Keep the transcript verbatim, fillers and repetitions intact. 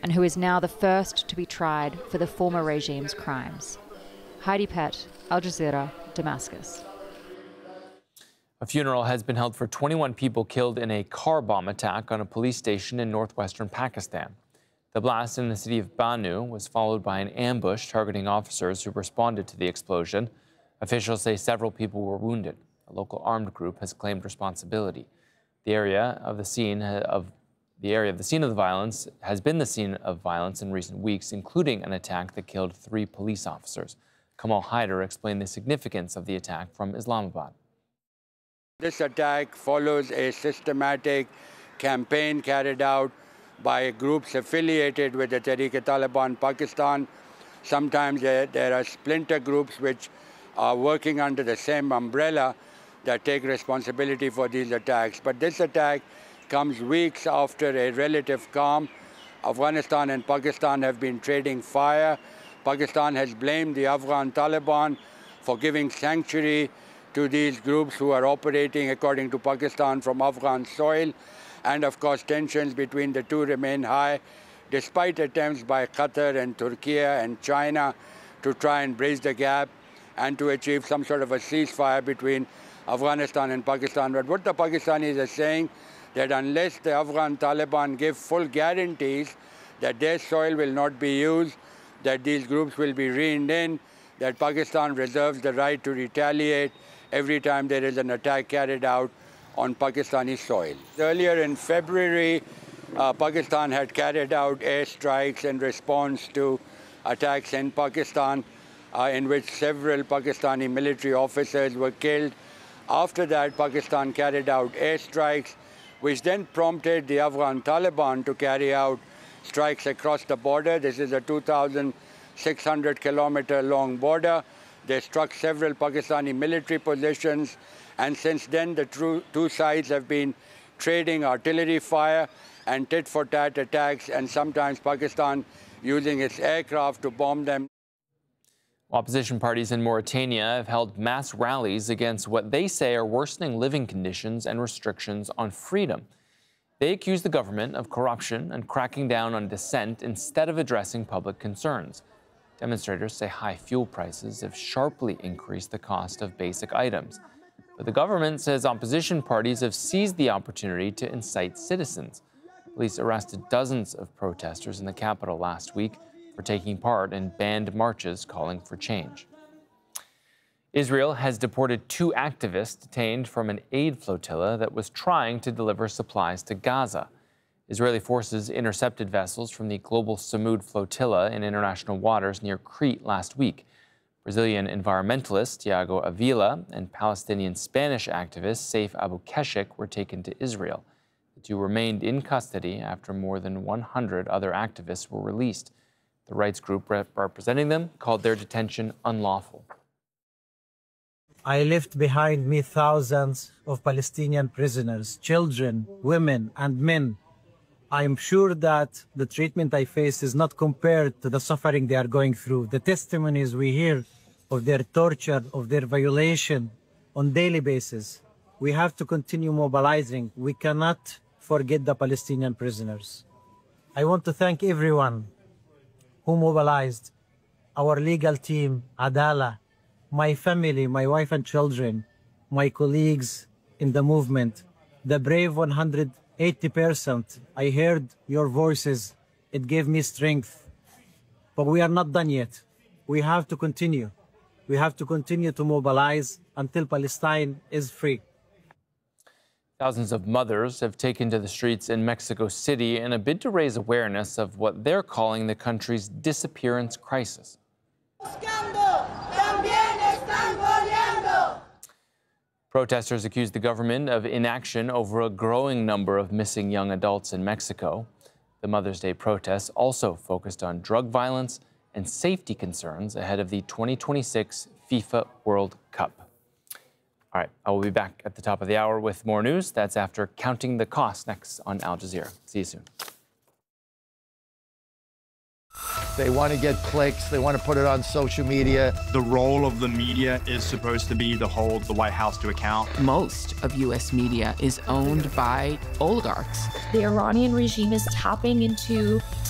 and who is now the first to be tried for the former regime's crimes. Heidi Pett, Al Jazeera, Damascus. A funeral has been held for twenty-one people killed in a car bomb attack on a police station in northwestern Pakistan. The blast in the city of Bannu was followed by an ambush targeting officers who responded to the explosion. Officials say several people were wounded. A local armed group has claimed responsibility. The area of the scene of the area of the scene of the violence has been the scene of violence in recent weeks, including an attack that killed three police officers. Kamal Haider explained the significance of the attack from Islamabad. This attack follows a systematic campaign carried out by groups affiliated with the Tehreek-e-Taliban Pakistan. Sometimes there, there are splinter groups which are working under the same umbrella that take responsibility for these attacks. But this attack comes weeks after a relative calm. Afghanistan and Pakistan have been trading fire. Pakistan has blamed the Afghan Taliban for giving sanctuary to these groups who are operating, according to Pakistan, from Afghan soil. And of course, tensions between the two remain high, despite attempts by Qatar and Turkey and China to try and bridge the gap and to achieve some sort of a ceasefire between Afghanistan and Pakistan. But what the Pakistanis are saying, that unless the Afghan Taliban give full guarantees that their soil will not be used, that these groups will be reined in, that Pakistan reserves the right to retaliate every time there is an attack carried out on Pakistani soil. Earlier in February, uh, Pakistan had carried out airstrikes in response to attacks in Pakistan, uh, in which several Pakistani military officers were killed. After that, Pakistan carried out airstrikes, which then prompted the Afghan Taliban to carry out strikes across the border. This is a two thousand six hundred kilometer long border. They struck several Pakistani military positions, and since then the two sides have been trading artillery fire and tit-for-tat attacks, and sometimes Pakistan using its aircraft to bomb them. Opposition parties in Mauritania have held mass rallies against what they say are worsening living conditions and restrictions on freedom. They accuse the government of corruption and cracking down on dissent instead of addressing public concerns. Demonstrators say high fuel prices have sharply increased the cost of basic items. But the government says opposition parties have seized the opportunity to incite citizens. Police arrested dozens of protesters in the capital last week for taking part in banned marches calling for change. Israel has deported two activists detained from an aid flotilla that was trying to deliver supplies to Gaza. Israeli forces intercepted vessels from the Global Samud flotilla in international waters near Crete last week. Brazilian environmentalist Tiago Avila and Palestinian Spanish activist Saif Abu Keshik were taken to Israel. The two remained in custody after more than one hundred other activists were released. The rights group rep representing them called their detention unlawful. I left behind me thousands of Palestinian prisoners, children, women, and men. I am sure that the treatment I face is not compared to the suffering they are going through. The testimonies we hear of their torture, of their violation on daily basis. We have to continue mobilizing. We cannot forget the Palestinian prisoners. I want to thank everyone who mobilized, our legal team, Adala, my family, my wife and children, my colleagues in the movement, the brave one hundred eighty percent. I heard your voices. It gave me strength. But we are not done yet. We have to continue. We have to continue to mobilize until Palestine is free. Thousands of mothers have taken to the streets in Mexico City in a bid to raise awareness of what they're calling the country's disappearance crisis. Protesters accused the government of inaction over a growing number of missing young adults in Mexico. The Mother's Day protests also focused on drug violence and safety concerns ahead of the twenty twenty-six FIFA World Cup. All right, I will be back at the top of the hour with more news. That's after Counting the Cost next on Al Jazeera. See you soon. They want to get clicks. They want to put it on social media. The role of the media is supposed to be to hold the White House to account. Most of U S media is owned by oligarchs. The Iranian regime is tapping into